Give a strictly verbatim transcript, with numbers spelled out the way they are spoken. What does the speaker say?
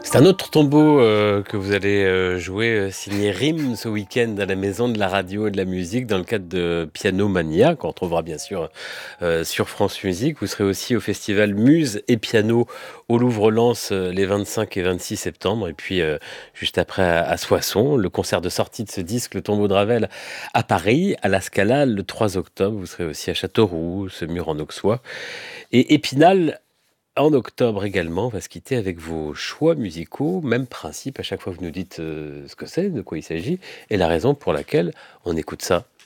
C'est un autre tombeau euh, que vous allez euh, jouer, euh, signé Rim ce week-end à la Maison de la Radio et de la Musique dans le cadre de Piano Mania, qu'on retrouvera bien sûr euh, sur France Musique. Vous serez aussi au festival Muse et Piano au Louvre-Lens euh, les vingt-cinq et vingt-six septembre. Et puis euh, juste après à, à Soissons, le concert de sortie de ce disque, Le Tombeau de Ravel, à Paris, à la Scala le trois octobre. Vous serez aussi à Châteauroux, ce mur en Auxois. Et Épinal, en octobre également, on va se quitter avec vos choix musicaux. Même principe, à chaque fois vous nous dites euh, ce que c'est, de quoi il s'agit, et la raison pour laquelle on écoute ça.